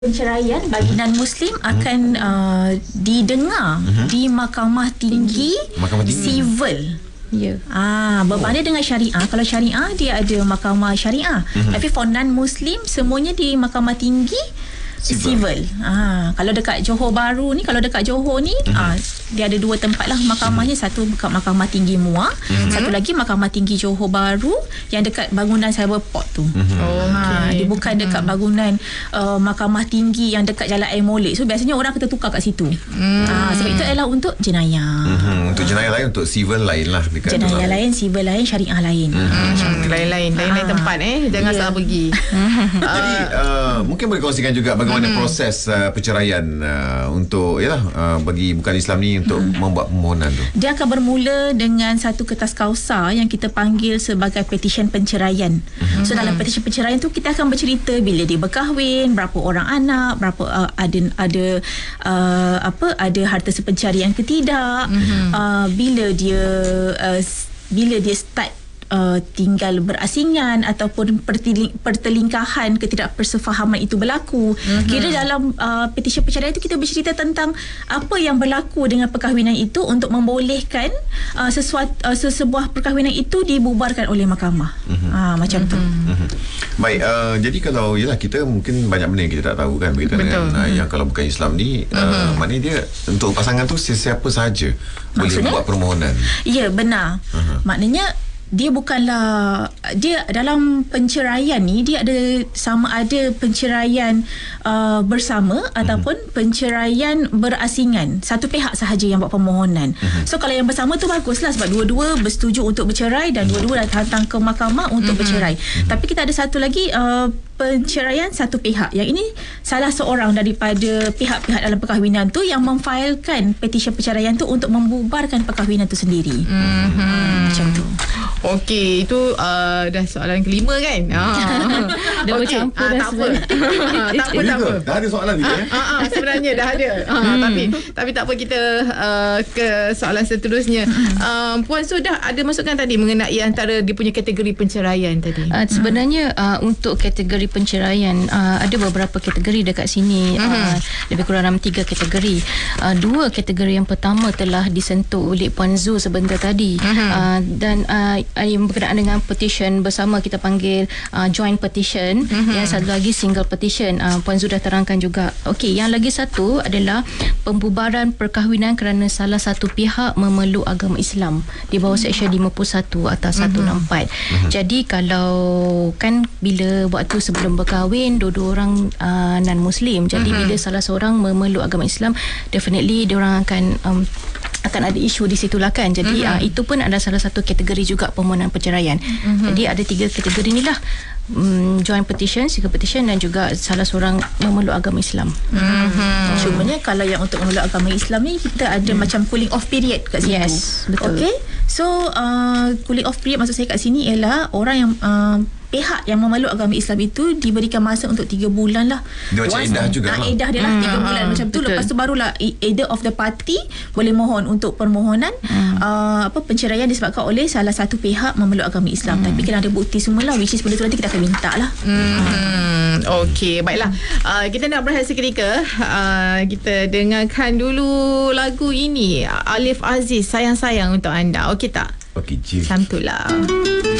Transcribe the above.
Penceraian bagi non-Muslim akan didengar di Mahkamah Tinggi Sivil. Ya. Berbanding dengan syariah. Kalau syariah dia ada mahkamah syariah. Tapi for non-Muslim semuanya di Mahkamah Tinggi Sivil. Kalau dekat Johor Bahru ni, dia ada dua tempat lah mahkamahnya. Satu dekat Mahkamah Tinggi Muar, satu lagi Mahkamah Tinggi Johor Bahru yang dekat bangunan Cyberport tu. Dia bukan dekat bangunan Mahkamah Tinggi yang dekat Jalan Air Molek. So biasanya orang kena tukar kat situ. Sebab itu adalah untuk jenayah. Untuk jenayah lain, untuk civil lain lah dekat jenayah lain, civil lain, syariah lain. Lain-lain tempat jangan salah pergi. Jadi mungkin boleh kongsikan juga bagaimana proses perceraian untuk bagi bukan Islam ni untuk membuat permohonan tu. Dia akan bermula dengan satu kertas kausa yang kita panggil sebagai petition penceraian. So dalam petition penceraian tu kita akan bercerita bila dia berkahwin, berapa orang anak, berapa ada harta sepencarian ke tidak, bila dia start tinggal berasingan ataupun pertelingkahan, ketidakpersefahaman itu berlaku. Kira dalam petisi perceraian itu kita bercerita tentang apa yang berlaku dengan perkahwinan itu untuk membolehkan sebuah perkahwinan itu dibubarkan oleh mahkamah. Macam tu. Baik, jadi kalau kita mungkin banyak benda yang kita tak tahu kan berkaitan dengan yang kalau bukan Islam ni, maknanya dia untuk pasangan tu sesiapa sahaja boleh buat permohonan. Ya, benar. Maknanya dia dalam penceraian ni dia ada sama ada penceraian bersama ataupun penceraian berasingan. Satu pihak sahaja yang buat permohonan. So kalau yang bersama tu baguslah sebab dua-dua bersetuju untuk bercerai dan dua-dua dah datang ke mahkamah untuk bercerai. Tapi kita ada satu lagi penceraian satu pihak. Yang ini salah seorang daripada pihak-pihak dalam perkahwinan tu yang memfailkan petisi perceraian tu untuk membubarkan perkahwinan tu sendiri. Macam tu. Okey, itu dah soalan kelima kan? Dah bercampur dah sebenarnya. Tak apa. Dah ada soalan ni sebenarnya dah ada. Tapi tak apa, kita ke soalan seterusnya. Puan Su dah ada masukkan tadi mengenai antara dia punya kategori penceraian tadi. Sebenarnya untuk kategori penceraian ada beberapa kategori dekat sini. Lebih kurang dalam 3 kategori. 2 kategori yang pertama telah disentuh oleh Puan Zu sebentar tadi. Dan yang berkenaan dengan petition bersama kita panggil joint petition. Yang satu lagi single petition. Puan Zu dah terangkan juga. Okey, yang lagi satu adalah pembubaran perkahwinan kerana salah satu pihak memeluk agama Islam di bawah Seksyen 51 atau 164. Jadi kalau kan bila waktu sebelum berkahwin dua-dua orang non-Muslim. Jadi bila salah seorang memeluk agama Islam, definitely diorang akan ada isu di situlah kan. Jadi itu pun adalah salah satu kategori juga permohonan perceraian. Jadi ada 3 kategori ni lah. Joint petition, single petition dan juga salah seorang memeluk agama Islam. Cumanya kalau yang untuk memeluk agama Islam ni kita ada macam cooling off period kat situ. Yes, betul. Okey. So cooling off period maksud saya kat sini ialah orang yang pihak yang memeluk agama Islam itu diberikan masa untuk 3 bulan lah. Dia macam edah juga lah. Edah dia lah 3 bulan macam tu. Lepas tu barulah either of the party boleh mohon untuk permohonan penceraian disebabkan oleh salah satu pihak memeluk agama Islam. Tapi kena ada bukti semualah, which is benda tu nanti kita akan minta lah. Okey, baiklah. Kita nak berehat seketika. Kita dengarkan dulu lagu ini, Alif Aziz, Sayang-Sayang untuk anda. Okey tak? Okey, chill. Macam tu lah.